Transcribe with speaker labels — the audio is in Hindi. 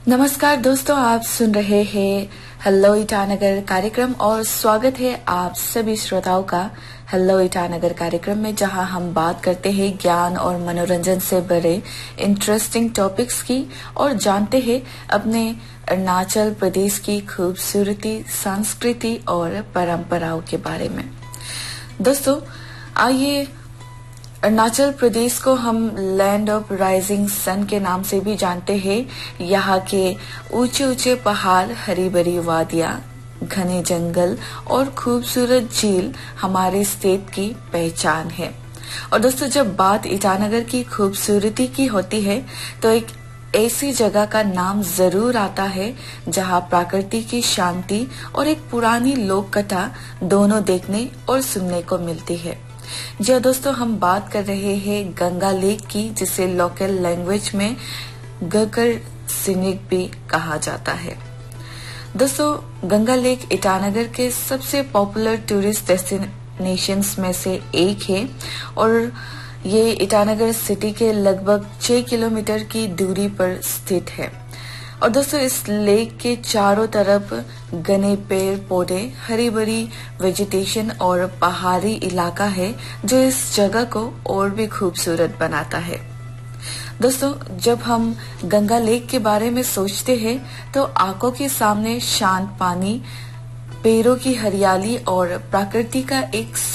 Speaker 1: नमस्कार दोस्तों, आप सुन रहे हैं हेलो ईटानगर कार्यक्रम और स्वागत है आप सभी श्रोताओं का हेलो ईटानगर कार्यक्रम में, जहां हम बात करते हैं ज्ञान और मनोरंजन से भरे इंटरेस्टिंग टॉपिक्स की और जानते हैं अपने अरुणाचल प्रदेश की खूबसूरती, संस्कृति और परंपराओं के बारे में। दोस्तों, आइए अरुणाचल प्रदेश को हम लैंड ऑफ राइजिंग सन के नाम से भी जानते हैं। यहाँ के ऊंचे ऊंचे पहाड़, हरी भरी वादियां, घने जंगल और खूबसूरत झील हमारे स्टेट की पहचान है। और दोस्तों, जब बात ईटानगर की खूबसूरती की होती है तो एक ऐसी जगह का नाम जरूर आता है जहाँ प्रकृति की शांति और एक पुरानी लोक कथा दोनों देखने और सुनने को मिलती है। जी दोस्तों, हम बात कर रहे हैं गंगा लेक की, जिसे लोकल लैंग्वेज में गकर सिनिक भी कहा जाता है। दोस्तों, गंगा लेक ईटानगर के सबसे पॉपुलर टूरिस्ट डेस्टिनेशंस में से एक है और ये ईटानगर सिटी के लगभग 6 किलोमीटर की दूरी पर स्थित है। और दोस्तों, इस लेक के चारों तरफ घने पेड़ पौधे, हरी भरी वेजिटेशन और पहाड़ी इलाका है जो इस जगह को और भी खूबसूरत बनाता है। दोस्तों, जब हम गंगा लेक के बारे में सोचते हैं तो आंखों के सामने शांत पानी, पेड़ों की हरियाली और प्रकृति का एक